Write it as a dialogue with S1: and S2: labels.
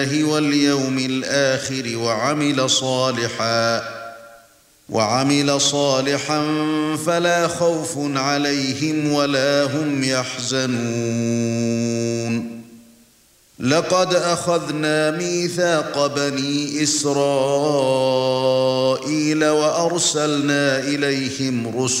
S1: واليوم الآخر وعمل صالحا فلا خوف عليهم ولا هم يحزنون لقد أخذنا ميثاق بني إسرائيل وأرسلنا إليهم رسلا